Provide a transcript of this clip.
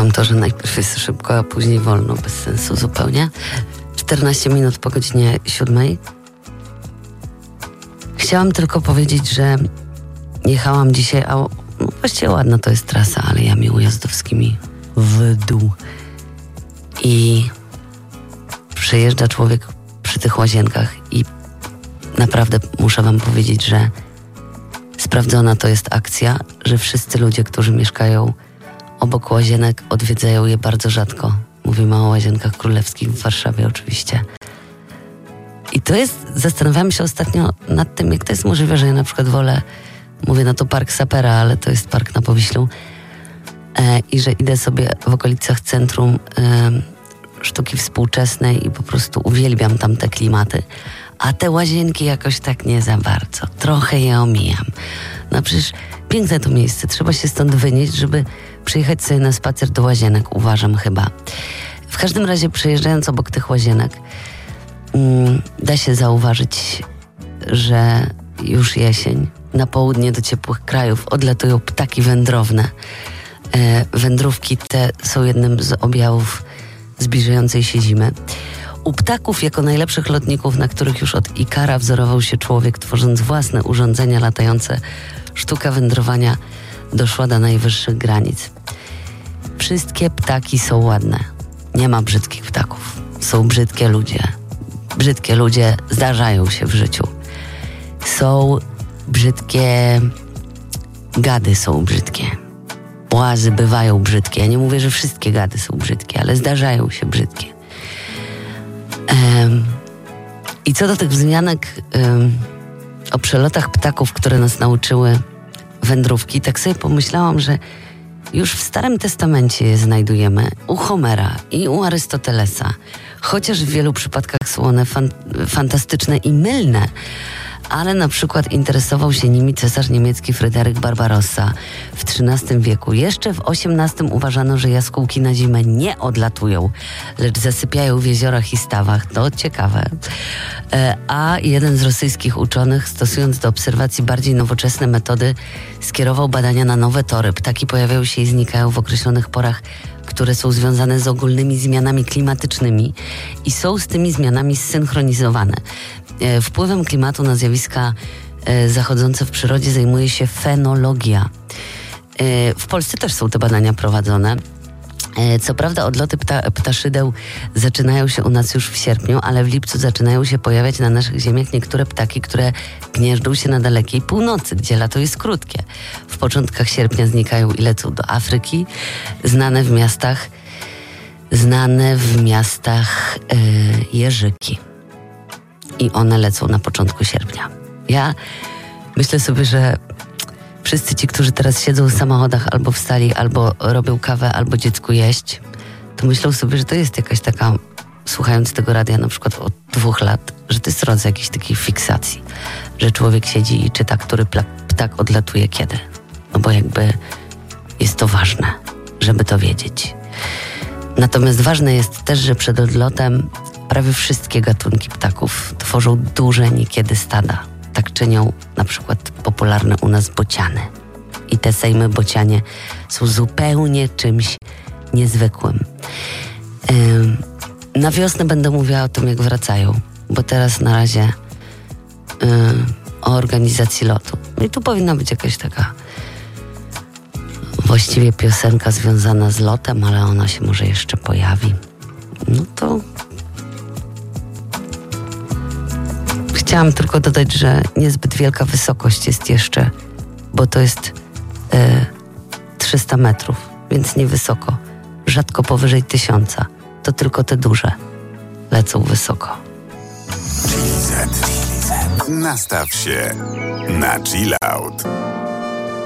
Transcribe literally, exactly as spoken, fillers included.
kocham to, że najpierw jest szybko, a później wolno, bez sensu zupełnie. czternaście minut po godzinie siódmej. Chciałam tylko powiedzieć, że jechałam dzisiaj, a no właściwie ładna to jest trasa, ale jami ujazdowskimi w dół. I przejeżdża człowiek przy tych łazienkach i naprawdę muszę wam powiedzieć, że sprawdzona to jest akcja, że wszyscy ludzie, którzy mieszkają obok łazienek, odwiedzają je bardzo rzadko. Mówimy o Łazienkach Królewskich w Warszawie oczywiście. I to jest, zastanawiałam się ostatnio nad tym, jak to jest możliwe, że ja na przykład wolę, mówię no to Park Sapera, ale to jest park na Powiślu, e, i że idę sobie w okolicach centrum e, sztuki współczesnej i po prostu uwielbiam tam te klimaty, a te łazienki jakoś tak nie za bardzo. Trochę je omijam. No przecież piękne to miejsce, trzeba się stąd wynieść, żeby przyjechać sobie na spacer do łazienek, uważam chyba. W każdym razie przejeżdżając obok tych łazienek mm, da się zauważyć, że już jesień, na południe do ciepłych krajów odlatują ptaki wędrowne. E, wędrówki te są jednym z objawów zbliżającej się zimy. U ptaków jako najlepszych lotników, na których już od Ikara wzorował się człowiek, tworząc własne urządzenia latające, sztuka wędrowania doszła do najwyższych granic. Wszystkie ptaki są ładne. Nie ma brzydkich ptaków. Są brzydkie ludzie. Brzydkie ludzie zdarzają się w życiu. Są brzydkie... Gady są brzydkie. Płazy bywają brzydkie. Ja nie mówię, że wszystkie gady są brzydkie, ale zdarzają się brzydkie. Um, I co do tych wzmianek um, o przelotach ptaków, które nas nauczyły wędrówki, tak sobie pomyślałam, że już w Starym Testamencie je znajdujemy u Homera i u Arystotelesa, chociaż w wielu przypadkach są one fan- fantastyczne i mylne, ale na przykład interesował się nimi cesarz niemiecki Fryderyk Barbarossa w trzynastym wieku. Jeszcze w osiemnastym uważano, że jaskółki na zimę nie odlatują, lecz zasypiają w jeziorach i stawach. To ciekawe. A jeden z rosyjskich uczonych, stosując do obserwacji bardziej nowoczesne metody, skierował badania na nowe tory. Ptaki pojawiają się i znikają w określonych porach, które są związane z ogólnymi zmianami klimatycznymi i są z tymi zmianami zsynchronizowane. Wpływem klimatu na zjawiska zachodzące w przyrodzie zajmuje się fenologia. W Polsce też są te badania prowadzone. Co prawda odloty pta- ptaszydeł zaczynają się u nas już w sierpniu, ale w lipcu zaczynają się pojawiać na naszych ziemiach niektóre ptaki, które gnieżdżą się na dalekiej północy, gdzie lato jest krótkie. W początkach sierpnia znikają i lecą do Afryki, znane w miastach, znane w miastach yy, jeżyki. I one lecą na początku sierpnia. Ja myślę sobie, że wszyscy ci, którzy teraz siedzą w samochodach albo wstali, albo robią kawę, albo dziecku jeść, to myślą sobie, że to jest jakaś taka, słuchając tego radia na przykład od dwóch lat, że to jest rodzaj jakiejś takiej fiksacji, że człowiek siedzi i czyta, który ptak odlatuje kiedy. No bo jakby jest to ważne, żeby to wiedzieć. Natomiast ważne jest też, że przed odlotem prawie wszystkie gatunki ptaków tworzą duże niekiedy stada. Tak czynią na przykład popularne u nas bociany. I te sejmy bocianie są zupełnie czymś niezwykłym. Yy, na wiosnę będę mówiła o tym, jak wracają, bo teraz na razie yy, o organizacji lotu. No i tu powinna być jakaś taka właściwie piosenka związana z lotem, ale ona się może jeszcze pojawi. No to chciałam tylko dodać, że niezbyt wielka wysokość jest jeszcze, bo to jest e, trzysta metrów, więc niewysoko. Rzadko powyżej tysiąca. To tylko te duże lecą wysoko. Chilli Z. Nastaw się na chill out.